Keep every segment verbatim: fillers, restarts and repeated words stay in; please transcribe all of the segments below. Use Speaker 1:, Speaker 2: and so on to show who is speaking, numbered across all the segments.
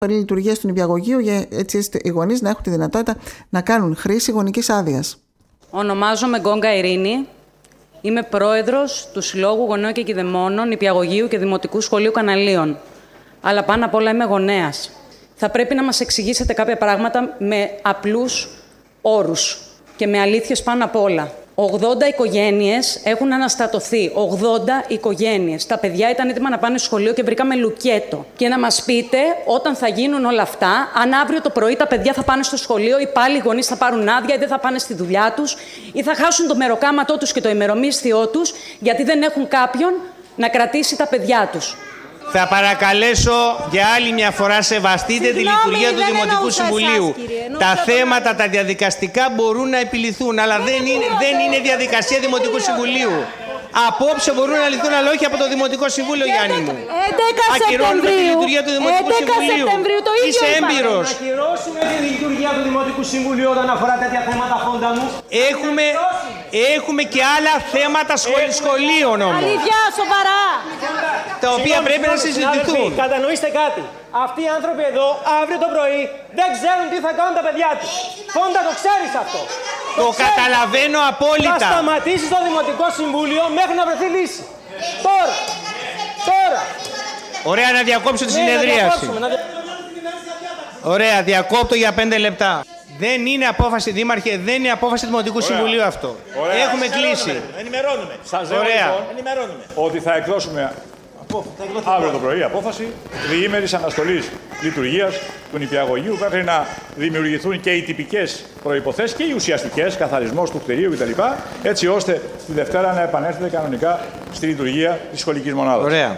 Speaker 1: λειτουργία του νηπιαγωγείου, για έτσι ώστε οι γονείς να έχουν τη δυνατότητα να κάνουν χρήση γονικής άδειας.
Speaker 2: Ονομάζομαι Γκόγκα Ειρήνη. Είμαι πρόεδρος του Συλλόγου Γονέων και Κηδεμόνων Νηπιαγωγείου και Δημοτικού Σχολείου Καναλίων. Αλλά πάνω απ' όλα είμαι γονέας. Θα πρέπει να μας εξηγήσετε κάποια πράγματα με απλούς όρους και με αλήθειες πάνω απ' όλα. ογδόντα οικογένειες έχουν αναστατωθεί. ογδόντα οικογένειες. Τα παιδιά ήταν έτοιμα να πάνε στο σχολείο και βρήκαμε λουκέτο. Και να μας πείτε, όταν θα γίνουν όλα αυτά, αν αύριο το πρωί τα παιδιά θα πάνε στο σχολείο ή πάλι οι γονείς θα πάρουν άδεια ή δεν θα πάνε στη δουλειά τους ή θα χάσουν το μεροκάματό τους και το ημερομίσθιό τους γιατί δεν έχουν κάποιον να κρατήσει τα παιδιά τους.
Speaker 3: Θα παρακαλέσω για άλλη μια φορά σεβαστείτε Συγγνώμη, τη λειτουργία του Δημοτικού Συμβουλίου. Εσάς, κύριε, τα θέματα, τα διαδικαστικά μπορούν να επιληθούν, αλλά δεν, δεν, είναι, δεν είναι διαδικασία Δημοτικού Συμβουλίου. Απόψε μπορούν να λυθούν, αλλά όχι από το Δημοτικό Συμβούλιο, Γιάννη μου. Ακυρώνουμε τη λειτουργία του Δημοτικού Συμβουλίου.
Speaker 4: Το ίδιο
Speaker 3: Είσαι έμπειρος.
Speaker 4: Να ακυρώσουμε τη λειτουργία του Δημοτικού Συμβουλίου όταν αφορά τέτοια θέματα, Χόντα μου.
Speaker 3: Έχουμε, έχουμε και άλλα θέματα σχολείων όμως.
Speaker 4: Αλήθεια, σοβαρά.
Speaker 3: Τα οποία πρέπει να συζητηθούν.
Speaker 4: Κατανοήστε κάτι. Αυτοί οι άνθρωποι εδώ αύριο το πρωί δεν ξέρουν τι θα κάνουν τα παιδιά τους. Χόντα, το ξέρεις αυτό.
Speaker 3: Το, το καταλαβαίνω απόλυτα.
Speaker 4: Θα σταματήσει το Δημοτικό Συμβούλιο μέχρι να βρεθεί λύση. Τώρα. Τώρα.
Speaker 3: Ωραία, να διακόψω τη ναι, συνεδρίαση. Να δια... Ωραία, διακόπτω για πέντε λεπτά. Δεν είναι απόφαση, Δήμαρχε, δεν είναι απόφαση του Δημοτικού Ωραία. Συμβουλίου αυτό. Ωραία. Έχουμε κλείσει.
Speaker 5: Ενημερώνουμε. Σας λέω λοιπόν, ενημερώνουμε. Ότι θα εκδώσουμε αύριο το πρωί απόφαση διήμερης αναστολής λειτουργίας του νηπιαγωγείου μέχρι να δημιουργηθούν και οι τυπικές προϋποθέσεις και οι ουσιαστικές, καθαρισμός του κτηρίου κτλ. Έτσι ώστε τη Δευτέρα να επανέλθετε κανονικά στη λειτουργία της σχολικής μονάδας.
Speaker 3: Ωραία.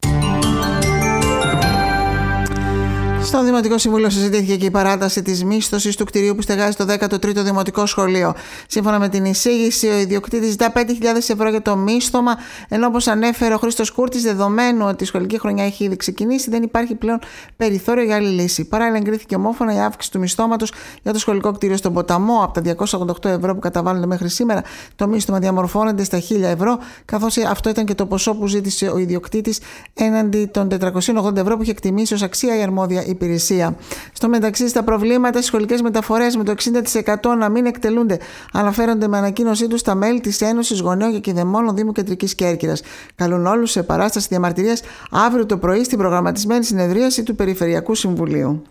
Speaker 1: Στο Δημοτικό Συμβούλιο συζητήθηκε και η παράταση της μίσθωσης του κτηρίου που στεγάζει το δέκατο τρίτο Δημοτικό Σχολείο. Σύμφωνα με την εισήγηση, ο ιδιοκτήτης ζητά πέντε χιλιάδες ευρώ για το μίσθωμα, ενώ όπως ανέφερε ο Χρήστος Κούρτης, δεδομένου ότι η σχολική χρονιά έχει ήδη ξεκινήσει, δεν υπάρχει πλέον περιθώριο για άλλη λύση. Παράλληλα, εγκρίθηκε ομόφωνα η αύξηση του μισθώματος για το σχολικό κτίριο στον Ποταμό. Από τα διακόσια ογδόντα οκτώ ευρώ που καταβάλλονται μέχρι σήμερα, το μίσθωμα διαμορφώνεται στα χίλια ευρώ, καθώς αυτό ήταν και το ποσό που ζήτησε ο ιδιοκτήτης έναντι των τετρακόσια ογδόντα ευρώ που είχε εκτιμήσει ως αξία η αρμόδια υπηρεσία. Στο μεταξύ, στα προβλήματα στις σχολικές μεταφορές με το εξήντα τοις εκατό να μην εκτελούνται, αναφέρονται με ανακοίνωσή τους τα μέλη της Ένωσης Γονέων και Κηδεμόνων Δήμου Κεντρικής Κέρκυρας. Καλούν όλους σε παράσταση διαμαρτυρίας αύριο το πρωί στην προγραμματισμένη συνεδρίαση του Περιφερειακού Συμβουλίου.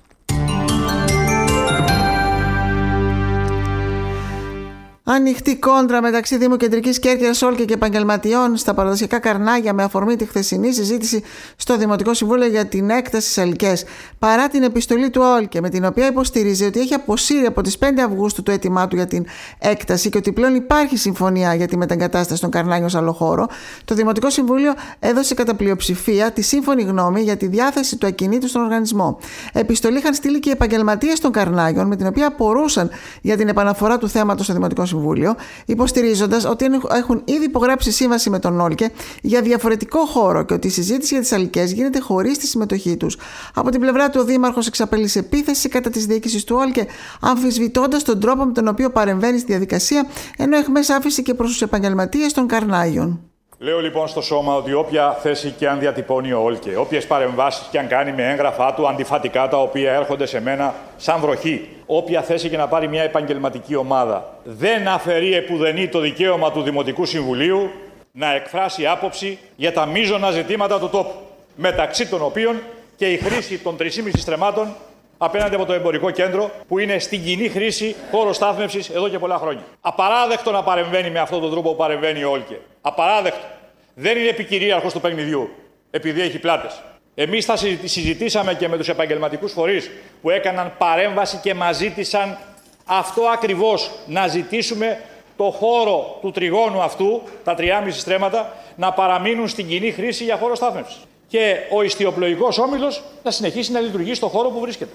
Speaker 1: Ανοιχτή κόντρα μεταξύ Δήμου Κεντρικής Κέρκυρας, Όλκε και επαγγελματιών στα παραδοσιακά καρνάγια με αφορμή τη χθεσινή συζήτηση στο Δημοτικό Συμβούλιο για την έκταση στις Αλικές. Παρά την επιστολή του Όλκε, με την οποία υποστηρίζει ότι έχει αποσύρει από τις πέντε Αυγούστου το αίτημά του για την έκταση και ότι πλέον υπάρχει συμφωνία για τη μεταγκατάσταση των καρνάγιων σε άλλο χώρο, το Δημοτικό Συμβούλιο έδωσε κατά πλειοψηφία τη σύμφωνη γνώμη για τη διάθεση του ακινήτου στον οργανισμό. Επιστολή είχαν στείλει και οι επαγγελματίες των καρνάγιων, με την οποία απορούσαν για την επαναφορά του θέματος στο Δημοτικό Συμβούλιο. Υποστηρίζοντας ότι έχουν ήδη υπογράψει σύμβαση με τον Όλκε για διαφορετικό χώρο και ότι η συζήτηση για τις Αλικές γίνεται χωρίς τη συμμετοχή τους. Από την πλευρά του, ο Δήμαρχος εξαπέλυσε επίθεση κατά της διοίκησης του Όλκε, αμφισβητώντας τον τρόπο με τον οποίο παρεμβαίνει στη διαδικασία, ενώ εχμές άφησε και προς τους επαγγελματίες των καρνάγιων.
Speaker 5: Λέω λοιπόν στο σώμα ότι όποια θέση και αν διατυπώνει ο Όλκε, όποιες παρεμβάσεις και αν κάνει με έγγραφά του αντιφατικά τα οποία έρχονται σε μένα σαν βροχή, όποια θέση και να πάρει μια επαγγελματική ομάδα, δεν αφαιρεί επουδενή το δικαίωμα του Δημοτικού Συμβουλίου να εκφράσει άποψη για τα μείζωνα ζητήματα του τόπου, μεταξύ των οποίων και η χρήση των τρεις και μισό στρεμμάτων απέναντι από το εμπορικό κέντρο, που είναι στην κοινή χρήση χώρο στάθμευσης εδώ και πολλά χρόνια. Απαράδεκτο να παρεμβαίνει με αυτόν τον τρόπο που παρεμβαίνει ο Όλκε. Απαράδεκτο. Δεν είναι επικυρίαρχος του παιχνιδιού, επειδή έχει πλάτες. Εμείς θα συζητήσαμε και με τους επαγγελματικούς φορείς που έκαναν παρέμβαση και μας ζήτησαν αυτό ακριβώς, να ζητήσουμε το χώρο του τριγώνου αυτού, τα τριάμιση στρέμματα, να παραμείνουν στην κοινή χρήση για χώρο στάθμευσης. Και ο ιστιοπλοϊκός όμιλος να συνεχίσει να λειτουργεί στο χώρο που βρίσκεται.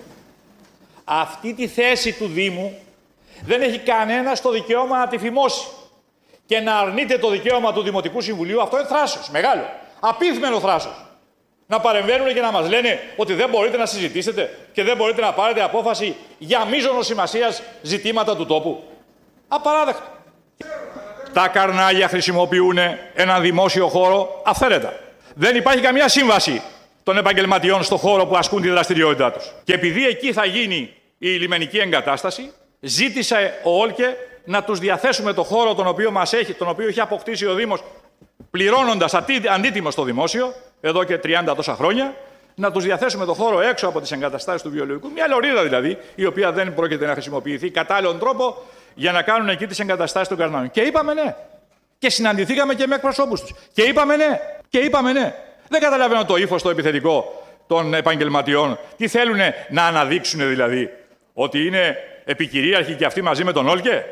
Speaker 5: Αυτή τη θέση του Δήμου δεν έχει κανένας το δικαίωμα να τη φημώσει. Και να αρνείται το δικαίωμα του Δημοτικού Συμβουλίου, αυτό είναι θράσος, μεγάλο, απίθμενο θράσος. Να παρεμβαίνουν και να μας λένε ότι δεν μπορείτε να συζητήσετε και δεν μπορείτε να πάρετε απόφαση για μείζωνος σημασίας ζητήματα του τόπου. Απαράδεκτο. Τα καρνάγια χρησιμοποιούν ένα δημόσιο χώρο αυθαίρετα. Δεν υπάρχει καμία σύμβαση των επαγγελματιών στον χώρο που ασκούν τη δραστηριότητά τους. Και επειδή εκεί θα γίνει η λιμενική εγκατάσταση, ζήτησε ο Όλκε να τους διαθέσουμε το χώρο τον οποίο μας έχει, τον οποίο έχει αποκτήσει ο Δήμος, πληρώνοντας αντίτιμο στο δημόσιο, εδώ και τριάντα τόσα χρόνια, να τους διαθέσουμε το χώρο έξω από τις εγκαταστάσεις του βιολογικού, μια λωρίδα δηλαδή, η οποία δεν πρόκειται να χρησιμοποιηθεί κατάλληλον τρόπο για να κάνουν εκεί τις εγκαταστάσεις των καρνάνων. Και είπαμε ναι. Και συναντηθήκαμε και με εκπροσώπους τους. Και είπαμε ναι. Και είπαμε ναι. Δεν καταλαβαίνω το ύφος το επιθετικό των επαγγελματιών. Τι θέλουν να αναδείξουν δηλαδή, ότι είναι επικυρίαρχοι και αυτοί μαζί με τον Όλκε.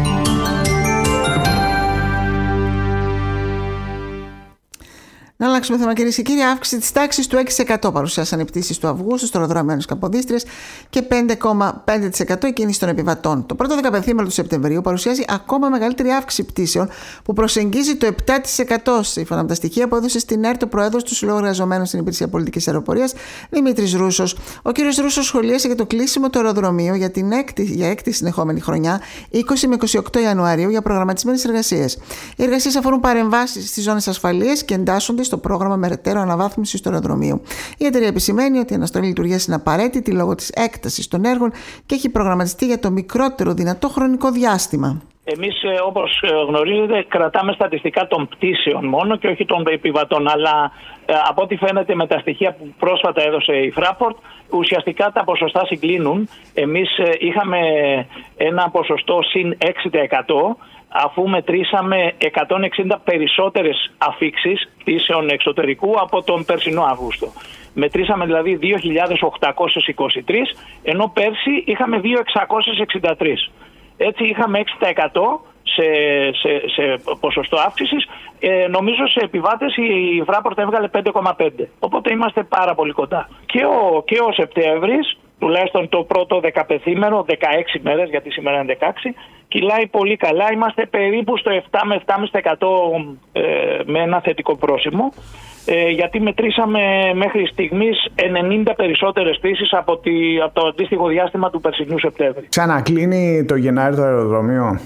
Speaker 1: Να αλλάξουμε θέμα, κυρίες και κύριοι. Αύξηση της τάξης του έξι τοις εκατό παρουσιάσαν οι πτήσεις του Αυγούστου στο αεροδρόμιο Ένωσης Καποδίστριας και πέντε κόμμα πέντε τοις εκατό η κίνηση των επιβατών. Το πρώτο δεκαπενθήμερο του Σεπτεμβρίου παρουσιάζει ακόμα μεγαλύτερη αύξηση πτήσεων που προσεγγίζει το επτά τοις εκατό, σύμφωνα με τα στοιχεία που έδωσε στην ΕΡΤ ο πρόεδρος του Συλλόγου Εργαζομένων στην Υπηρεσία Πολιτικής Αεροπορίας, Δημήτρης Ρούσος. Ο κ. Ρούσος σχολίασε για το κλείσιμο του αεροδρομίου για, την έκτη, για έκτη συνεχόμενη χρονιά, είκοσι με είκοσι οκτώ Ιανουαρίου, για προγραμματισμένες εργασίες. Οι εργασίες αφορούν παρεμβάσεις στις ζώνες ασφαλείας και εντάσσονται στο πρόγραμμα μερετέρω αναβάθμισης του αεροδρομίου. Η εταιρεία επισημαίνει ότι η αναστολή λειτουργίας είναι απαραίτητη λόγω της έκτασης των έργων και έχει προγραμματιστεί για το μικρότερο δυνατό χρονικό διάστημα.
Speaker 6: Εμείς, όπως γνωρίζετε, κρατάμε στατιστικά των πτήσεων μόνο και όχι των επιβατών. Αλλά από ό,τι φαίνεται με τα στοιχεία που πρόσφατα έδωσε η Fraport, ουσιαστικά τα ποσοστά συγκλίνουν. Εμείς είχαμε ένα ποσοστό συν έξι τοις εκατό, αφού μετρήσαμε εκατόν εξήντα περισσότερες αφίξεις πτήσεων εξωτερικού από τον περσινό Αύγουστο. Μετρήσαμε δηλαδή δύο χιλιάδες οκτακόσιες είκοσι τρεις, ενώ πέρσι είχαμε δύο χιλιάδες εξακόσιες εξήντα τρεις. Έτσι είχαμε έξι τοις εκατό σε, σε, σε ποσοστό αύξησης. Ε, νομίζω σε επιβάτες η Fraport έβγαλε πέντε κόμμα πέντε. Οπότε είμαστε πάρα πολύ κοντά. Και ο, και ο Σεπτέμβρης, τουλάχιστον το πρώτο δεκαπενθήμερο, δεκαέξι μέρες, γιατί σήμερα είναι δεκαέξι, κυλάει πολύ καλά. Είμαστε περίπου στο επτά με επτά κόμμα πέντε τοις εκατό ε, με ένα θετικό πρόσημο. Ε, γιατί μετρήσαμε μέχρι στιγμής ενενήντα περισσότερες πτήσεις από, τη, από το αντίστοιχο διάστημα του περσινού Σεπτέμβρη.
Speaker 7: Ξανακλίνει το Γενάρη το αεροδρόμιο?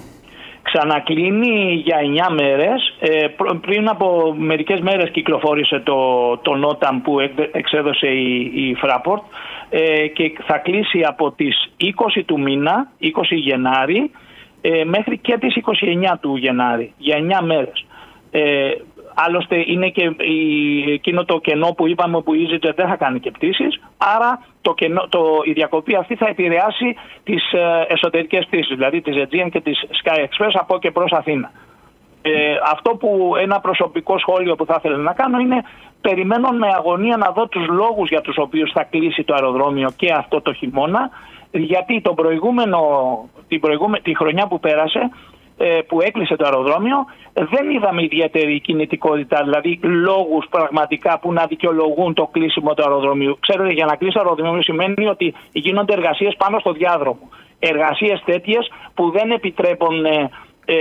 Speaker 6: Ξανακλίνει για εννιά μέρες. Ε, πριν από μερικές μέρες κυκλοφόρησε το, το νόταμ που εξέδωσε η, η Fraport ε, και θα κλείσει από τις είκοσι του μήνα, είκοσι Γενάρη, ε, μέχρι και τις είκοσι εννιά του Γενάρη, για εννιά μέρες. Ε, Άλλωστε είναι και η, εκείνο το κενό που είπαμε που η EasyJet δεν θα κάνει και πτήσεις, άρα το κενό, το, η διακοπή αυτή θα επηρεάσει τις ε, εσωτερικές πτήσεις, δηλαδή της Aegean και της Sky Express από και προς Αθήνα. Ε, αυτό που ένα προσωπικό σχόλιο που θα ήθελα να κάνω είναι περιμένω με αγωνία να δω τους λόγους για τους οποίους θα κλείσει το αεροδρόμιο και αυτό το χειμώνα, γιατί τον προηγούμενο, την προηγούμενη, τη χρονιά που πέρασε, που έκλεισε το αεροδρόμιο, δεν είδαμε ιδιαίτερη κινητικότητα, δηλαδή λόγους πραγματικά που να δικαιολογούν το κλείσιμο του αεροδρομίου. Ξέρετε, για να κλείσει το αεροδρόμιο σημαίνει ότι γίνονται εργασίες πάνω στο διάδρομο. Εργασίες τέτοιες που δεν επιτρέπουν ε, ε,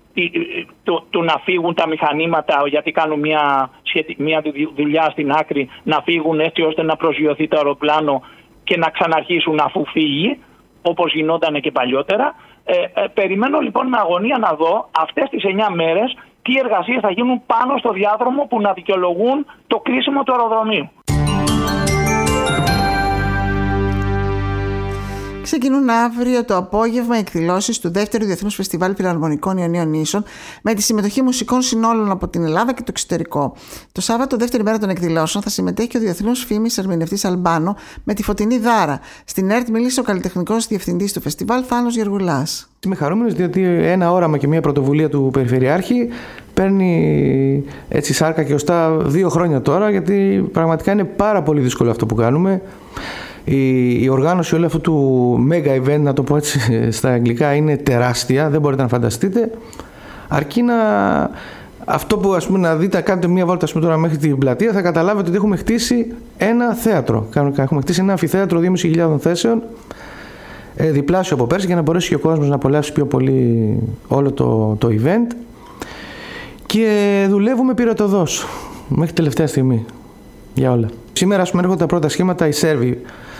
Speaker 6: του, του να φύγουν τα μηχανήματα, γιατί κάνουν μια, μια δουλειά στην άκρη, να φύγουν έτσι ώστε να προσγειωθεί το αεροπλάνο και να ξαναρχίσουν αφού φύγει, όπως γινόταν και παλιότερα. Ε, ε, περιμένω λοιπόν με αγωνία να δω αυτές τις εννιά μέρες τι εργασίες θα γίνουν πάνω στο διάδρομο που να δικαιολογούν το κλείσιμο του αεροδρομίου.
Speaker 1: Ξεκινούν αύριο το απόγευμα εκδηλώσεις του δεύτερου Διεθνούς Φεστιβάλ Φιλαρμονικών Ιωνίων Νήσων με τη συμμετοχή μουσικών συνόλων από την Ελλάδα και το εξωτερικό. Το Σάββατο, δεύτερη μέρα των εκδηλώσεων, θα συμμετέχει ο διεθνούς φήμης ερμηνευτής Αλμπάνο με τη Φωτεινή Δάρα. Στην ΕΡΤ μίλησε ο καλλιτεχνικός διευθυντής του φεστιβάλ Θάνος Γεργουλάς.
Speaker 8: Είμαι χαρούμενος διότι ένα όραμα και μια πρωτοβουλία του Περιφερειάρχη παίρνει έτσι σάρκα και οστά δύο χρόνια τώρα, γιατί πραγματικά είναι πάρα πολύ δύσκολο αυτό που κάνουμε. Η, η οργάνωση όλου αυτού του mega event, να το πω έτσι στα αγγλικά, είναι τεράστια, δεν μπορείτε να φανταστείτε. Αρκεί να αυτό που, ας πούμε, να δείτε, κάνετε μία βόλτα, ας πούμε, τώρα μέχρι την πλατεία, θα καταλάβετε ότι έχουμε χτίσει ένα θέατρο. Έχουμε χτίσει ένα αμφιθέατρο δύο χιλιάδες πεντακόσιων θέσεων, ε, διπλάσιο από πέρσι, για να μπορέσει και ο κόσμος να απολαύσει πιο πολύ όλο το, το event. Και δουλεύουμε πυροτοδός μέχρι τελευταία στιγμή για όλα. Σήμερα, ας πούμε, έρχονται τα πρώτα σχήματα. Οι Σέρβοι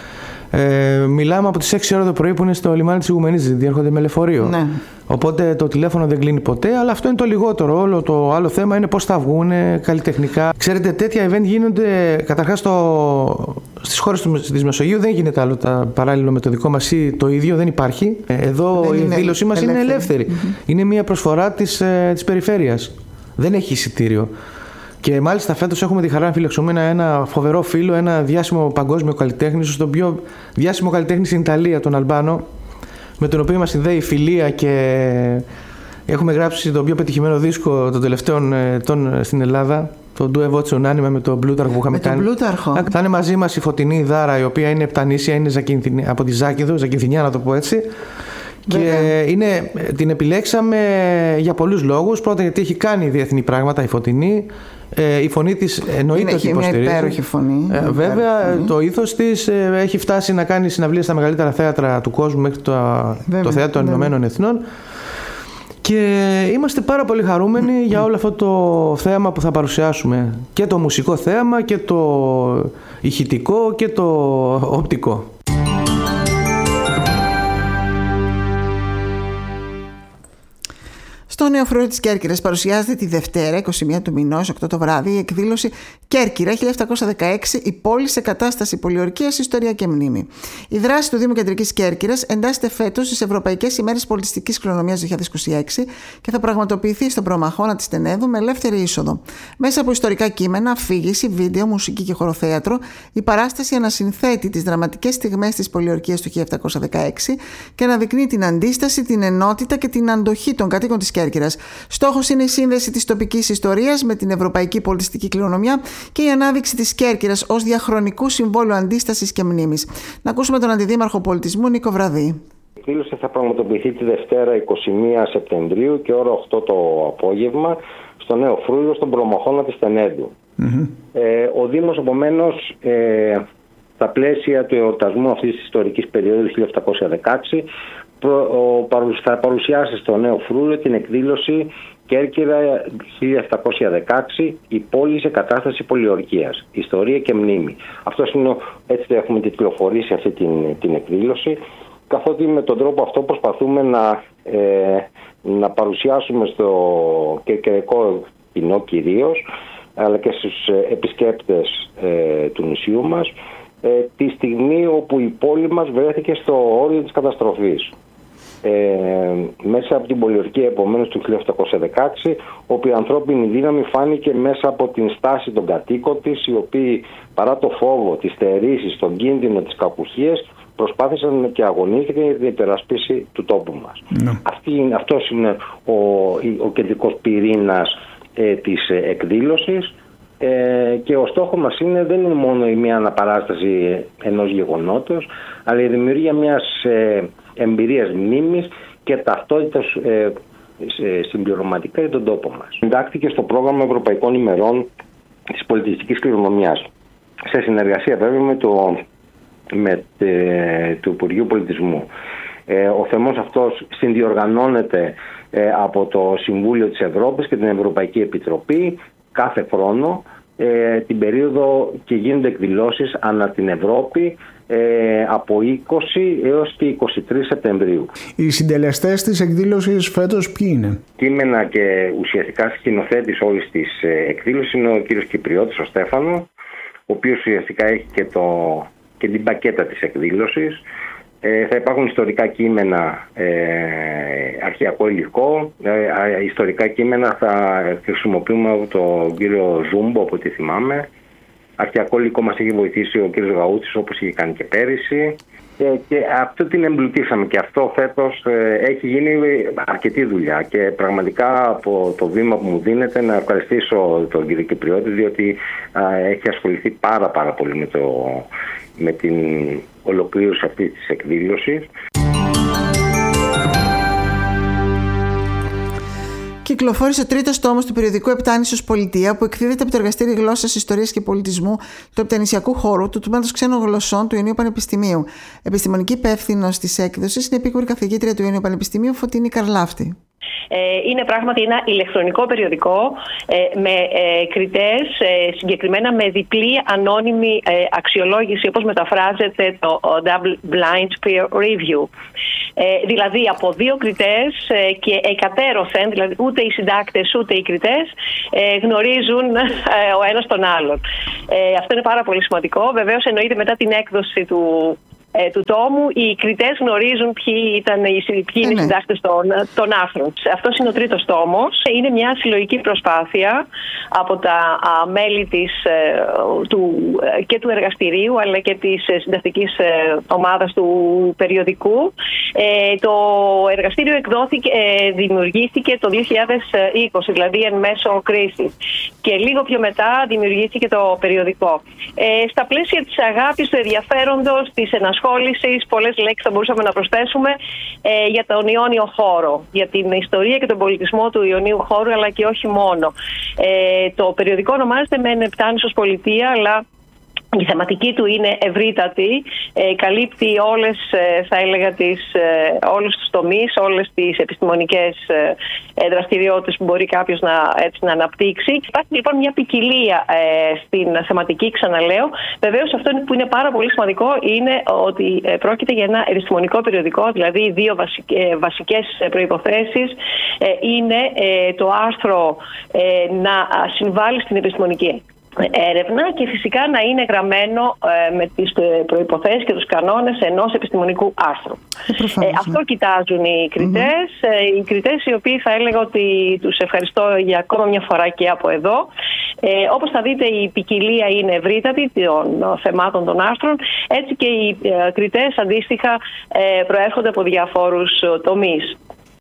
Speaker 8: Ε, μιλάμε από τις έξι ώρα το πρωί που είναι στο λιμάνι της Ιγουμενής, διέρχονται με λεωφορείο.
Speaker 1: Ναι.
Speaker 8: Οπότε το τηλέφωνο δεν κλείνει ποτέ, αλλά αυτό είναι το λιγότερο. Όλο το άλλο θέμα είναι πώς θα βγουν καλλιτεχνικά. Ξέρετε, τέτοια event γίνονται καταρχάς στο... στις χώρες της Μεσογείου, δεν γίνεται άλλο τα παράλληλο με το δικό μας ή το ίδιο, δεν υπάρχει. Εδώ δεν η δήλωσή μας είναι ελεύθερη. Mm-hmm. Είναι μια προσφορά της, της περιφέρειας. Δεν έχει εισιτήριο. Και μάλιστα φέτος έχουμε τη χαρά να φιλοξενούμε ένα φοβερό φίλο, ένα διάσημο παγκόσμιο καλλιτέχνη, στον πιο διάσημο καλλιτέχνη στην Ιταλία, τον Αλμπάνο, με τον οποίο μας συνδέει η φιλία και έχουμε γράψει τον πιο πετυχημένο δίσκο των τελευταίων ετών στην Ελλάδα, το Due Voce Unanime με τον Πλούταρχο που είχαμε
Speaker 1: με
Speaker 8: κάνει.
Speaker 1: Τον Πλούταρχο.
Speaker 8: Θα είναι μαζί μας η Φωτεινή Δάρα, η οποία είναι επτανήσια, είναι από τη Ζάκηδο, Ζακυνθινιά να το πω έτσι. Και είναι, την επιλέξαμε για πολλούς λόγους. Πρώτα γιατί έχει κάνει διεθνή πράγματα η Φωτεινή. Ε, η φωνή της εννοείται ότι υποστηρίζει.
Speaker 1: Είναι μια υπέροχη φωνή.
Speaker 8: Ε, βέβαια φωνή. Το ήθος της ε, έχει φτάσει να κάνει συναυλίες στα μεγαλύτερα θέατρα του κόσμου μέχρι το, το Θέατρο των Ηνωμένων Εθνών. Και είμαστε πάρα πολύ χαρούμενοι mm. για όλο αυτό το θέαμα που θα παρουσιάσουμε. Και το μουσικό θέαμα και το ηχητικό και το οπτικό.
Speaker 1: Στο Νέο Φρούριο της Κέρκυρας παρουσιάζεται τη Δευτέρα, είκοσι μία του μηνός, οκτώ το βράδυ, η εκδήλωση Κέρκυρα χίλια επτακόσια δεκαέξι, η πόλη σε κατάσταση πολιορκίας, ιστορία και μνήμη. Η δράση του Δήμου Κεντρικής Κέρκυρας εντάσσεται φέτος στις Ευρωπαϊκές ημέρες πολιτιστικής κληρονομιάς δύο χιλιάδες είκοσι έξι και θα πραγματοποιηθεί στον προμαχώνα της Τενέδου με ελεύθερη είσοδο. Μέσα από ιστορικά κείμενα, αφήγηση, βίντεο, μουσική και χοροθέατρο, η παράσταση ανασυνθέτει τις δραματικές στιγμές της πολιορκίας του χίλια επτακόσια δεκαέξι και αναδεικνύει την αντίσταση, την ενότητα και την αντοχή των κατοίκων της Κέρκυρας. Στόχος είναι η σύνδεση της τοπικής ιστορίας με την ευρωπαϊκή πολιτιστική κληρονομιά και η ανάδειξη της Κέρκυρας ως διαχρονικού συμβόλου αντίστασης και μνήμης. Να ακούσουμε τον Αντιδήμαρχο Πολιτισμού Νίκο Βραδί.
Speaker 9: Η εκδήλωση θα πραγματοποιηθεί τη Δευτέρα είκοσι μία Σεπτεμβρίου και ώρα οκτώ το απόγευμα στο Νέο Φρούριο, στον προμαχώνα της Τενέδου. Mm-hmm. Ε, ο Δήμος επομένως ε, στα πλαίσια του εορτασμού αυτής της ιστορικής περίοδου χίλια επτακόσια δεκαέξι θα παρουσιάσει στο Νέο Φρούριο την εκδήλωση Κέρκυρα χίλια επτακόσια δεκαέξι, η πόλη σε κατάσταση πολιορκίας, ιστορία και μνήμη. Αυτός είναι, έτσι το έχουμε τιτλοφορήσει αυτή την, την εκδήλωση, καθότι με τον τρόπο αυτό προσπαθούμε να, ε, να παρουσιάσουμε στο κερκυραϊκό κοινό κυρίως, αλλά και στους επισκέπτες ε, του νησιού μας, ε, τη στιγμή όπου η πόλη μας βρέθηκε στο όριο της καταστροφής. Ε, μέσα από την πολιορκία επομένως του χίλια επτακόσια δεκαέξι, όπου η ανθρώπινη δύναμη φάνηκε μέσα από την στάση των κατοίκων της, οι οποίοι παρά το φόβο, τις στερήσεις, τον κίνδυνο, τις κακουχίες, προσπάθησαν και αγωνίστηκαν για την υπερασπίση του τόπου μας. Mm. Αυτή, αυτός είναι ο, ο κεντρικός πυρήνας ε, της ε, εκδήλωσης. Ε, και ο στόχος μας είναι, δεν είναι μόνο η μία αναπαράσταση ενός γεγονότος, αλλά η δημιουργία μιας ε, εμπειρίας μνήμης και ταυτότητας ε, συμπληρωματικά για τον τόπο μας. Εντάχθηκε στο πρόγραμμα Ευρωπαϊκών ημερών της πολιτιστικής κληρονομιάς, σε συνεργασία βέβαια με το, με, ε, το Υπουργείο Πολιτισμού. Ε, ο θεμός αυτός συνδιοργανώνεται ε, από το Συμβούλιο της Ευρώπης και την Ευρωπαϊκή Επιτροπή κάθε χρόνο ε, την περίοδο, και γίνονται εκδηλώσεις ανά την Ευρώπη ε, από είκοσι έως και είκοσι τρεις Σεπτεμβρίου.
Speaker 7: Οι συντελεστές της εκδήλωσης φέτος ποιοι είναι?
Speaker 9: Κείμενα και ουσιαστικά σκηνοθέτης όλης της εκδήλωσης είναι ο κύριος Κυπριώτης, ο Στέφανο, ο οποίος ουσιαστικά έχει και, το, και την πακέτα της εκδήλωσης. Ε, θα υπάρχουν ιστορικά κείμενα, ε, αρχαιακό υλικό, ε, ιστορικά κείμενα θα χρησιμοποιούμε από τον κύριο Ζούμπο, από ό,τι θυμάμαι. Αρχαιακό υλικό μας έχει βοηθήσει ο κύριος Γαούτσης, όπως είχε κάνει και πέρυσι. Ε, και αυτό την εμπλουτίσαμε και αυτό φέτος ε, έχει γίνει αρκετή δουλειά και πραγματικά από το βήμα που μου δίνεται να ευχαριστήσω τον κύριο Κυπριώτη, διότι ε, έχει ασχοληθεί πάρα πάρα πολύ με, το, με την ολοκλήρωση αυτής της εκδήλωσης.
Speaker 1: Κυκλοφόρησε ο τρίτος τόμος του περιοδικού Επτάνησος Πολιτεία, που εκδίδεται από το Εργαστήριο Γλώσσας, Ιστορίας και Πολιτισμού του Επτανησιακού Χώρου του Τμήματος Ξένων Γλωσσών του Ιωνίου Πανεπιστημίου. Επιστημονική υπεύθυνος της έκδοσης είναι επίκουρη καθηγήτρια του Ιωνίου Πανεπιστημίου Φωτεινή Καρλάφτη.
Speaker 10: Είναι πράγματι ένα ηλεκτρονικό περιοδικό με κριτές, συγκεκριμένα με διπλή ανώνυμη αξιολόγηση, όπως μεταφράζεται το Double Blind Peer Review. Δηλαδή από δύο κριτές και εκατέρωθεν, δηλαδή ούτε οι συντάκτες ούτε οι κριτές γνωρίζουν ο ένας τον άλλον. Αυτό είναι πάρα πολύ σημαντικό. Βεβαίως εννοείται μετά την έκδοση του Ε, του τόμου, οι κριτές γνωρίζουν ποιοι, ήταν, ποιοι είναι οι ναι. συντάκτες των, των άρθρων. Αυτός είναι ο τρίτος τόμος. Είναι μια συλλογική προσπάθεια από τα α, μέλη της, ε, του, ε, και του εργαστηρίου αλλά και της ε, συντακτικής ε, ομάδας του περιοδικού. Ε, το εργαστήριο εκδόθηκε, ε, δημιουργήθηκε το δύο χιλιάδες είκοσι, δηλαδή εν μέσω κρίσης. Και λίγο πιο μετά δημιουργήθηκε το περιοδικό. Ε, στα πλαίσια της αγάπης, του ενδιαφέροντος, της ενασχόλησης, πολλές λέξεις θα μπορούσαμε να προσθέσουμε ε, για τον Ιόνιο χώρο, για την ιστορία και τον πολιτισμό του Ιωνίου χώρου, αλλά και όχι μόνο. Ε, το περιοδικό ονομάζεται μεν Επτάνησος Πολιτεία, αλλά η θεματική του είναι ευρύτατη, ε, καλύπτει όλες, ε, θα έλεγα, τις, ε, όλους τους τομείς, όλες τις επιστημονικές ε, δραστηριότητες που μπορεί κάποιος να, έτσι, να αναπτύξει. Υπάρχει λοιπόν μια ποικιλία ε, στην θεματική, ξαναλέω. Βεβαίως αυτό που είναι πάρα πολύ σημαντικό είναι ότι ε, πρόκειται για ένα επιστημονικό περιοδικό, δηλαδή οι δύο βασικ, ε, βασικές προϋποθέσεις ε, είναι ε, το άρθρο ε, να συμβάλλει στην επιστημονική έρευνα και φυσικά να είναι γραμμένο ε, με τις προϋποθέσεις και τους κανόνες ενός επιστημονικού άρθρου. Ε, ε, αυτό κοιτάζουν οι κριτές. Mm-hmm. Ε, οι κριτές οι οποίοι θα έλεγα ότι τους ευχαριστώ για ακόμα μια φορά και από εδώ. Ε, όπως θα δείτε, η ποικιλία είναι ευρύτατη των θεμάτων των άρθρων. Έτσι και οι ε, κριτές αντίστοιχα ε, προέρχονται από διαφόρους τομείς.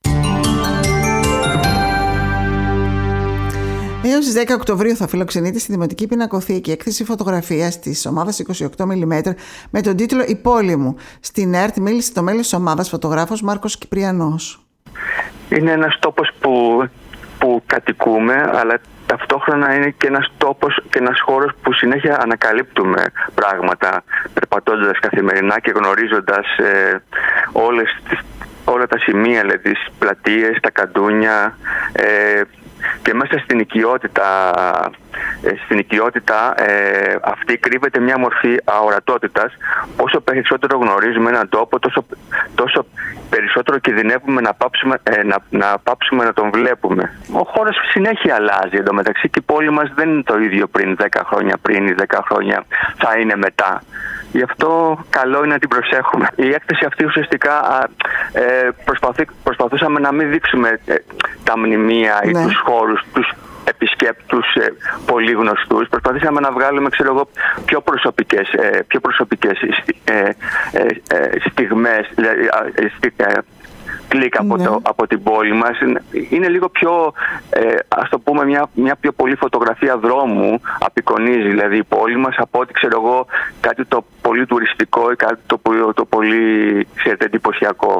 Speaker 1: Έως τις δέκα Οκτωβρίου θα φιλοξενείται στη Δημοτική Πινακοθήκη έκθεση φωτογραφίας της ομάδας είκοσι οκτώ μιλιμέτρ με τον τίτλο «Η πόλη μου». Στην ΕΡΤ μίλησε το μέλος της ομάδας, φωτογράφος Μάρκος Κυπριανός.
Speaker 11: Είναι ένας τόπος που, που κατοικούμε, αλλά ταυτόχρονα είναι και ένας τόπος και ένας χώρος που συνέχεια ανακαλύπτουμε πράγματα, περπατώντας καθημερινά και γνωρίζοντας ε, όλες τις, όλα τα σημεία, δηλαδή τις πλατείες, τα καντούνια, ε, και μέσα στην οικειότητα, στην οικειότητα ε, αυτή κρύβεται μια μορφή αορατότητας. Όσο περισσότερο γνωρίζουμε έναν τόπο, τόσο, τόσο περισσότερο κινδυνεύουμε να πάψουμε, ε, να, να πάψουμε να τον βλέπουμε. Ο χώρος συνέχεια αλλάζει εντωμεταξύ και η πόλη μας δεν είναι το ίδιο πριν δέκα χρόνια, πριν ή δέκα χρόνια θα είναι μετά. Γι' αυτό καλό είναι να την προσέχουμε. Η έκθεση αυτή ουσιαστικά ε, προσπαθή, προσπαθούσαμε να μην δείξουμε ε, τα μνημεία ή ναι. τους χώρους, τους επισκέπτους ε, πολύ γνωστούς. Προσπαθήσαμε να βγάλουμε, ξέρω εγώ, πιο προσωπικές, ε, πιο προσωπικές ε, ε, ε, στιγμές, δηλαδή, ε, ε, κλικ από, ναι. το, από την πόλη μας. Είναι λίγο πιο, ε, ας το πούμε, μια, μια πιο πολύ φωτογραφία δρόμου απεικονίζει δηλαδή η πόλη μας από ότι, ξέρω εγώ, κάτι το πολύ τουριστικό ή κάτι το, το πολύ, ξέρετε, εντυπωσιακό.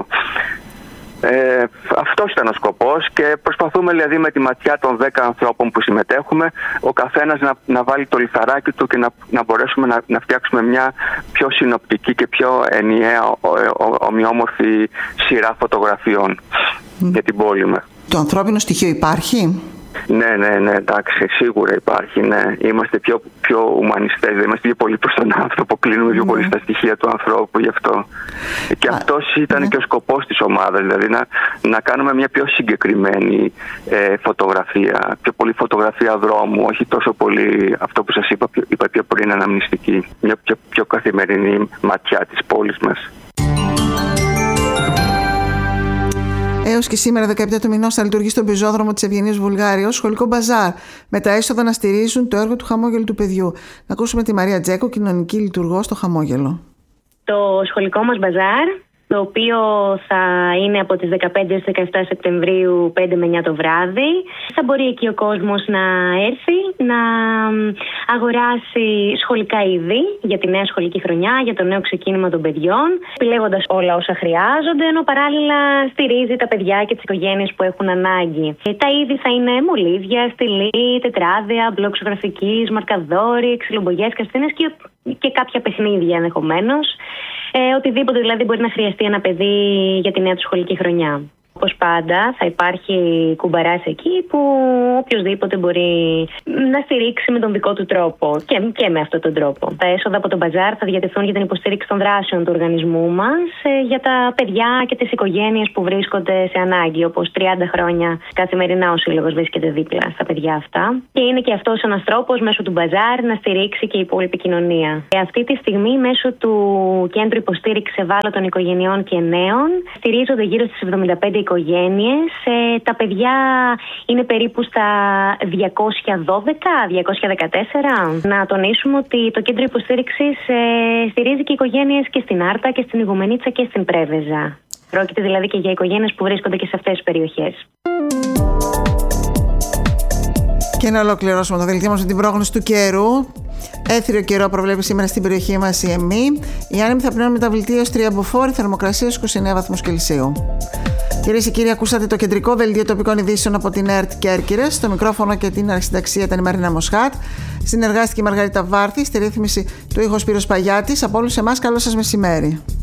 Speaker 11: Ε, αυτός ήταν ο σκοπός και προσπαθούμε δηλαδή με τη ματιά των δέκα ανθρώπων που συμμετέχουμε ο καθένας να, να βάλει το λιθαράκι του και να, να μπορέσουμε να, να φτιάξουμε μια πιο συνοπτική και πιο ενιαία ο, ο, ομοιόμορφη σειρά φωτογραφιών mm. για την πόλη μας.
Speaker 1: Το ανθρώπινο στοιχείο υπάρχει?
Speaker 11: Ναι, ναι, ναι, εντάξει, σίγουρα υπάρχει, ναι. Είμαστε πιο, πιο ουμανιστές, είμαστε πιο πολύ προς τον άνθρωπο, κλείνουμε πιο ναι. πολύ στα στοιχεία του ανθρώπου γι' αυτό. Και Α, αυτός ήταν ναι. και ο σκοπός της ομάδας, δηλαδή να, να κάνουμε μια πιο συγκεκριμένη ε, φωτογραφία, πιο πολύ φωτογραφία δρόμου, όχι τόσο πολύ αυτό που σας είπα, είπα πιο πριν, αναμνηστική, μια πιο, πιο καθημερινή ματιά της πόλης μας.
Speaker 1: Έως και σήμερα, δεκαεπτά του μηνός, θα λειτουργεί στον πεζόδρομο της Ευγενίας Βουλγάριου σχολικό μπαζάρ, με τα έσοδα να στηρίζουν το έργο του Χαμόγελου του Παιδιού. Να ακούσουμε τη Μαρία Τζέκο, κοινωνική λειτουργό στο Χαμόγελο.
Speaker 12: Το σχολικό μας μπαζάρ, το οποίο θα είναι από τις δεκαπέντε έως δεκαεπτά Σεπτεμβρίου, πέντε με εννιά το βράδυ. Θα μπορεί εκεί ο κόσμος να έρθει, να αγοράσει σχολικά είδη για τη νέα σχολική χρονιά, για το νέο ξεκίνημα των παιδιών, επιλέγοντας όλα όσα χρειάζονται, ενώ παράλληλα στηρίζει τα παιδιά και τις οικογένειες που έχουν ανάγκη. Τα είδη θα είναι μολύβια, στυλί, τετράδια, μπλοκ ζωγραφικής, μαρκαδόροι, ξυλομπογιές, καστίνες και, και κάποια παιχνίδια ενδεχομένως. Ε, οτιδήποτε δηλαδή μπορεί να χρειαστεί ένα παιδί για τη νέα του σχολική χρονιά. Όπως πάντα θα υπάρχει κουμπαράς εκεί που οποιοδήποτε μπορεί να στηρίξει με τον δικό του τρόπο και, και με αυτόν τον τρόπο. Τα έσοδα από τον μπαζάρ θα διατεθούν για την υποστήριξη των δράσεων του οργανισμού μας για τα παιδιά και τις οικογένειες που βρίσκονται σε ανάγκη, όπως τριάντα χρόνια καθημερινά ο Σύλλογος βρίσκεται δίπλα στα παιδιά αυτά. Και είναι και αυτός ένας τρόπος μέσω του μπαζάρ να στηρίξει και η υπόλοιπη κοινωνία. Και αυτή τη στιγμή μέσω του Κέντρου Υποστήριξης Ευάλωτων Οικογενειών και Νέων στηρίζονται γύρω στις εβδομήντα πέντε οικογένειες. Ε, τα παιδιά είναι περίπου στα διακόσια δώδεκα διακόσια δεκατέσσερα. Να τονίσουμε ότι το Κέντρο Υποστήριξης ε, στηρίζει και οικογένειες και στην Άρτα και στην Ιγουμενίτσα και στην Πρέβεζα. Πρόκειται δηλαδή και για οικογένειες που βρίσκονται και σε αυτές τις περιοχές.
Speaker 1: Και να ολοκληρώσουμε το δελτίο μας με την πρόγνωση του καιρού. Έθριο καιρό προβλέπει σήμερα στην περιοχή μας η ΕΜΗ. Οι άνεμοι θα πνέουν μεταβλητή έως τριαμποφόρη, θερμοκρασία στους είκοσι εννέα βαθμούς Κελσίου. Κυρίες και κύριοι, ακούσατε το κεντρικό δελτίο τοπικών ειδήσεων από την ΕΡΤ Κέρκυρας. Στο μικρόφωνο και την αρχισυνταξία ήταν η Μαρίνα Μοσχάτ. Συνεργάστηκε η Μαργαρίτα Βάρθη. Στη ρύθμιση του ήχου Σπύρος Παγιάτης. Από όλους εμάς, καλό σας μεσημέρι.